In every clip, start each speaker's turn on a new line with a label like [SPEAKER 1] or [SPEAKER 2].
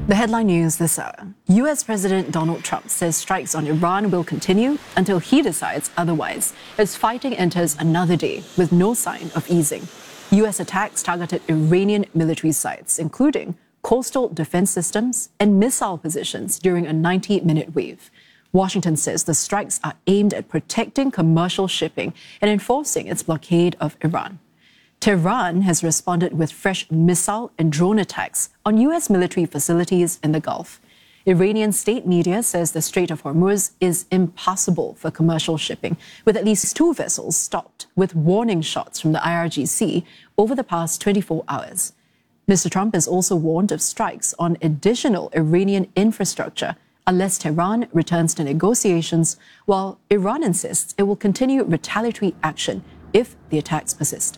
[SPEAKER 1] The headline news this hour. US President Donald Trump says strikes on Iran will continue until he decides otherwise, as fighting enters another day with no sign of easing. US attacks targeted Iranian military sites, including coastal defense systems and missile positions during a 90-minute wave. Washington says the strikes are aimed at protecting commercial shipping and enforcing its blockade of Iran. Tehran has responded with fresh missile and drone attacks on US military facilities in the Gulf. Iranian state media says the Strait of Hormuz is impassable for commercial shipping, with at least 2 vessels stopped with warning shots from the IRGC over the past 24 hours. Mr. Trump has also warned of strikes on additional Iranian infrastructure unless Tehran returns to negotiations, while Iran insists it will continue retaliatory action if the attacks persist.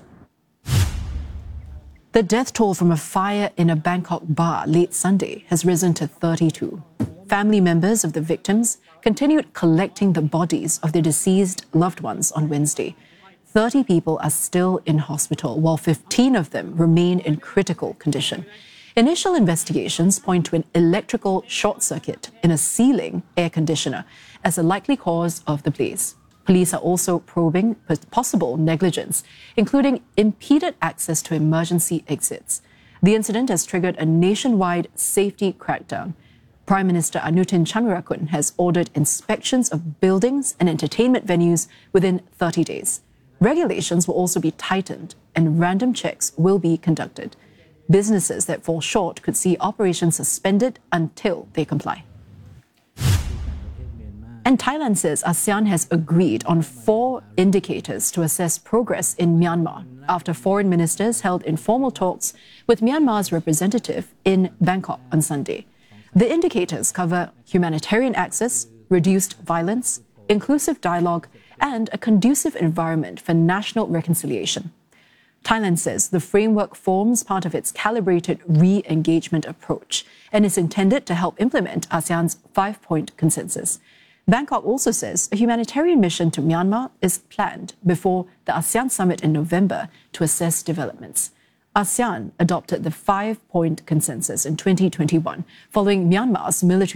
[SPEAKER 1] The death toll from a fire in a Bangkok bar late Sunday has risen to 32. Family members of the victims continued collecting the bodies of their deceased loved ones on Wednesday. 30 people are still in hospital, while 15 of them remain in critical condition. Initial investigations point to an electrical short circuit in a ceiling air conditioner as a likely cause of the blaze. Police are also probing possible negligence, including impeded access to emergency exits. The incident has triggered a nationwide safety crackdown. Prime Minister Anutin Chanvirakul has ordered inspections of buildings and entertainment venues within 30 days. Regulations will also be tightened and random checks will be conducted. Businesses that fall short could see operations suspended until they comply. And Thailand says ASEAN has agreed on 4 indicators to assess progress in Myanmar after foreign ministers held informal talks with Myanmar's representative in Bangkok on Sunday. The indicators cover humanitarian access, reduced violence, inclusive dialogue, and a conducive environment for national reconciliation. Thailand says the framework forms part of its calibrated re-engagement approach and is intended to help implement ASEAN's 5-point consensus. Bangkok also says a humanitarian mission to Myanmar is planned before the ASEAN summit in November to assess developments. ASEAN adopted the 5-point consensus in 2021 following Myanmar's military